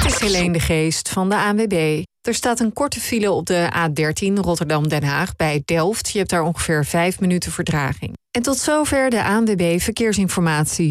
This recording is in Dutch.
Dit is Helene de Geest van de ANWB. Er staat een korte file op de A13 Rotterdam-Den Haag bij Delft. Je hebt daar ongeveer 5 minuten vertraging. En tot zover de ANWB Verkeersinformatie.